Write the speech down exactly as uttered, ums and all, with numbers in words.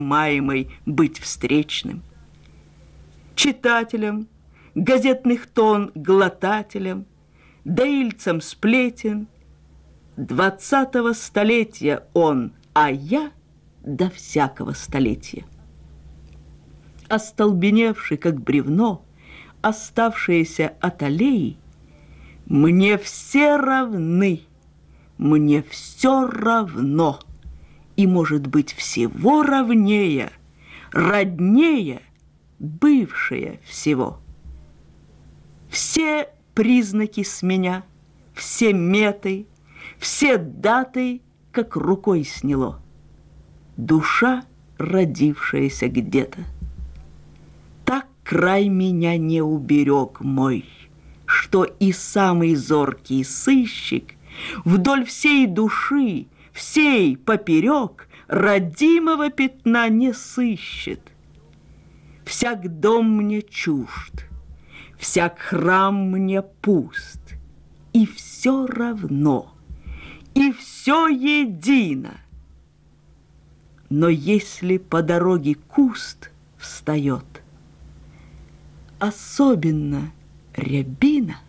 маемой быть встречным. Читателям, газетных тон глотателям, доильцам сплетен, двадцатого столетия он, а я до всякого столетия. Остолбеневший, как бревно, оставшиеся от аллеи, мне все равны, мне все равно, и, может быть, всего равнее, роднее, бывшее всего. Все признаки с меня, все меты, все даты, как рукой сняло. Душа, родившаяся где-то. Так край меня не уберег мой, что и самый зоркий сыщик вдоль всей души, всей поперек, родимого пятна не сыщет. Всяк дом мне чужд, всяк храм мне пуст, и все равно, и все едино. Но если по дороге куст встает, особенно рябина,